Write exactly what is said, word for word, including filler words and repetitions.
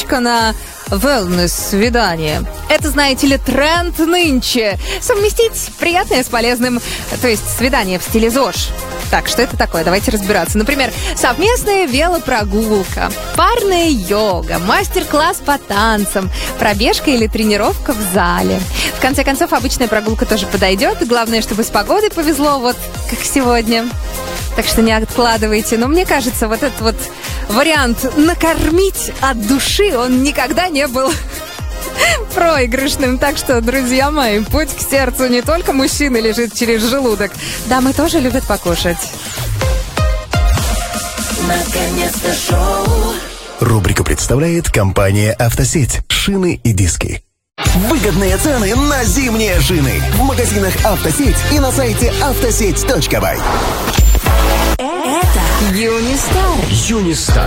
поездочка на wellness-свидание. Это, знаете ли, тренд нынче. Совместить приятное с полезным, то есть свидание в стиле ЗОЖ. Так, что это такое? Давайте разбираться. Например, совместная велопрогулка, парная йога, мастер-класс по танцам, пробежка или тренировка в зале. В конце концов, обычная прогулка тоже подойдет. Главное, чтобы с погодой повезло, вот как сегодня. Так что не откладывайте. Но мне кажется, вот этот вот вариант накормить от души, он никогда не был проигрышным. Так что, друзья мои, путь к сердцу не только мужчины лежит через желудок. Дамы тоже любят покушать. Наконец-то шоу. Рубрику представляет компания «Автосеть». Шины и диски. Выгодные цены на зимние шины. В магазинах «Автосеть» и на сайте автосеть точка бай. Это Юнистар. Юнистар.